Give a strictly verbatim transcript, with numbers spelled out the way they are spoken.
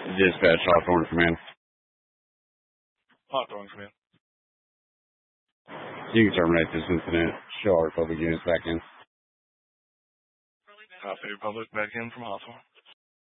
Dispatch Hawthorne Command. Hawthorne Command. You can terminate this incident. Show our public units back in. Copy, Republic back in from Hawthorne.